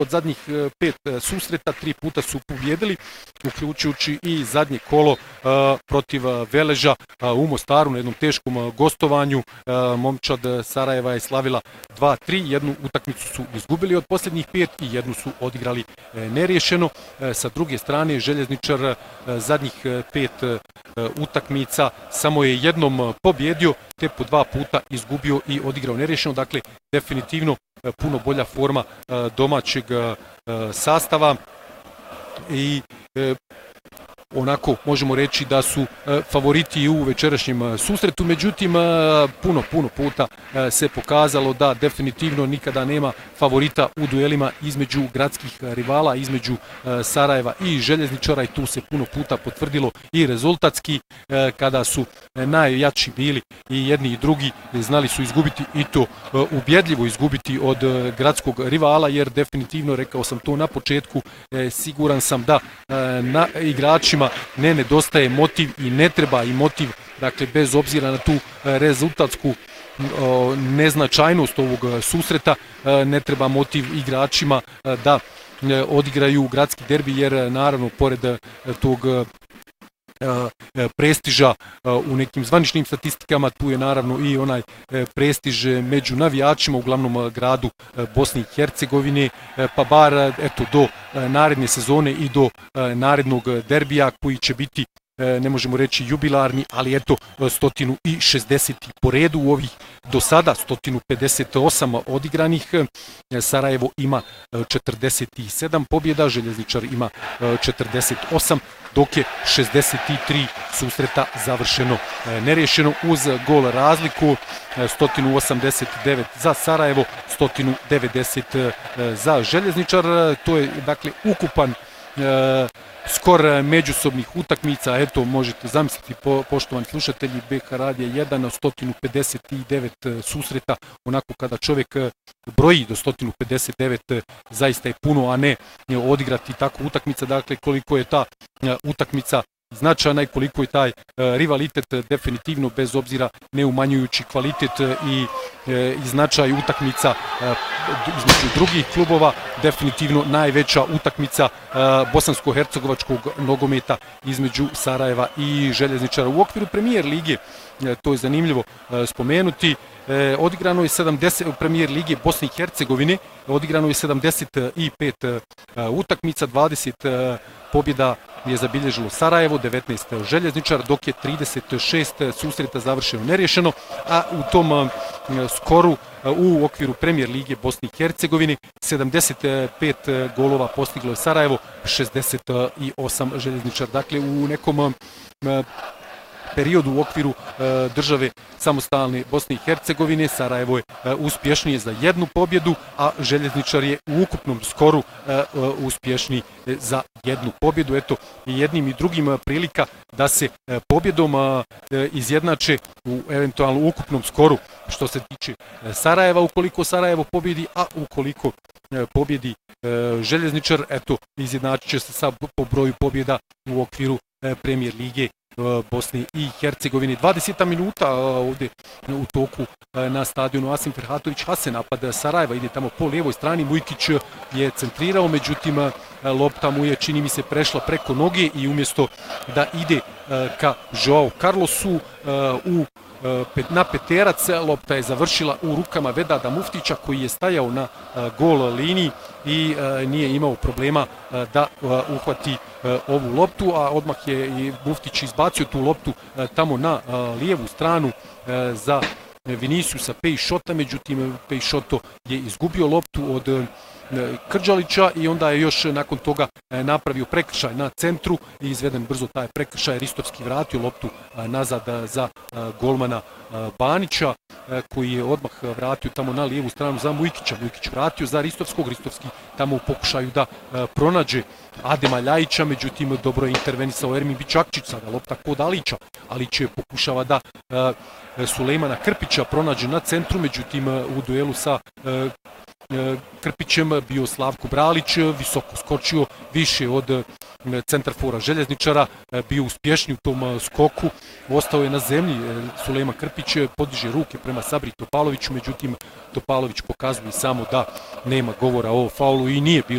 od zadnjih 5 susreta 3 puta su pobjedili, uključujući i zadnje kolo protiv Veleža u Mostaru na jednom teškom gostovanju. Momčad Sarajeva je slavila 2-3, jednu utakmicu su izgubili od posljednjih 5 i jednu su odigrali neriješeno. Sa druge strane, Željezničar zadnjih 5 utakmica samo je jednom pobjedio, te po 2 puta izgubio i odigrao neriješeno. Dakle, definitivno puno bolja forma domaćeg sastava i onako možemo reći da su favoriti u večerašnjem susretu, međutim puno puta se pokazalo da definitivno nikada nema favorita u duelima između gradskih rivala, između Sarajeva i Željezničara, i tu se puno puta potvrdilo i rezultatski kada su najjači bili i jedni i drugi, znali su izgubiti i to ubjedljivo izgubiti od gradskog rivala, jer definitivno, rekao sam to na početku, siguran sam da na igračima ne nedostaje motiv i ne treba i motiv, dakle bez obzira na tu rezultatsku neznačajnost ovog susreta, ne treba motiv igračima da odigraju gradski derbi, jer naravno pored tog prestiža u nekim zvaničnim statistikama, tu je naravno i onaj prestiž među navijačima u glavnom gradu Bosne i Hercegovine, pa bar eto do naredne sezone i do narednog derbija koji će biti, ne možemo reći jubilarni, ali eto 160 po redu u ovih do sada 158 odigranih. Sarajevo ima 47 pobjeda, Željezničar ima 48, dok je 63 susreta završeno neriješeno, uz gol razliku 189 za Sarajevo, 190 za Željezničar. To je dakle ukupan skor međusobnih utakmica, eto možete zamisliti poštovani slušatelji, BiH Radija 1 od 159 susreta, onako kada čovjek broji do 159 zaista je puno, a ne odigrati tako utakmica, dakle koliko je ta utakmica značajna i koliko je taj rivalitet definitivno, bez obzira ne umanjujući kvalitet i značaj utakmica između drugih klubova, definitivno najveća utakmica bosansko-hercegovačkog nogometa između Sarajeva i Željezničara. U okviru Premijer lige, to je zanimljivo spomenuti, odigrano je 70 u Premijer lige Bosne i Hercegovine, odigrano je 75 utakmica, 20 pobjeda je zabilježilo Sarajevo, 19 Željezničar, dok je 36 susreta završeno neriješeno, a u tom skoru u okviru Premijer lige Bosne i Hercegovine 75 golova postiglo je Sarajevo, 68 Željezničar. Dakle, u nekom periodu u okviru države samostalne Bosne i Hercegovine Sarajevo je uspješnije za jednu pobjedu, a Željezničar je u ukupnom skoru uspješniji za jednu pobjedu. Eto, i jednim i drugim prilika da se pobjedom izjednače u eventualno ukupnom skoru što se tiče Sarajeva, ukoliko Sarajevo pobjedi, a ukoliko pobjedi Željezničar, eto, izjednačit će se sa po broju pobjeda u okviru Premijer lige Bosne i Hercegovine. 20 minuta ovdje u toku na stadionu Asim Ferhatović Hasen, napad Sarajeva ide tamo po lijevoj strani, Mujkić je centrirao, međutim lopta mu je, čini mi se, prešla preko noge i umjesto da ide ka Joao Carlosu na peterac, lopta je završila u rukama Vedada Muftića, koji je stajao na gol liniji i nije imao problema da uhvati ovu loptu, a odmah je i Muftić izbacio tu loptu tamo na lijevu stranu za Viniciusa Peixota, međutim Peixoto je izgubio loptu od Krđalića i onda je još nakon toga napravio prekršaj na centru i izveden brzo taj prekršaj. Ristovski vratio loptu nazad za golmana Banića, koji je odmah vratio tamo na lijevu stranu za Mujkića. Mujkić vratio za Ristovskog, Ristovski tamo u pokušaju da pronađe Adema Ljajića, međutim dobro je intervenisao Ermin Bičakčić, sada lopta kod Alića. Alić je pokušava da Sulejmana Krpića pronađe na centru, međutim u duelu sa Krpićem bio Slavko Bralić, visoko skočio više od centarfora Željezničara, bio uspješniji u tom skoku, ostao je na zemlji. Sulejman Krpić podiže ruke prema Sabri Topaloviću, međutim Topalović pokazuje samo da nema govora o faulu i nije bilo